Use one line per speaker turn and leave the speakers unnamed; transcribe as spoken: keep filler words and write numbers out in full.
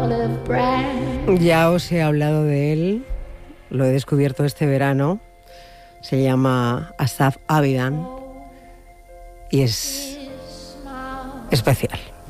Ya os he hablado de él, lo he descubierto este verano. Se llama Asaf Avidan y es especial.